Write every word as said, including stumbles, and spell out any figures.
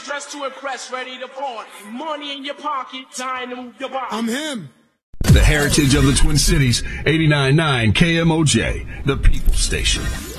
ladies dressed to impress, ready to party. Money in your pocket, time to move your body. I'm him. The heritage of the Twin Cities, eighty-nine point nine K M O J, the People Station.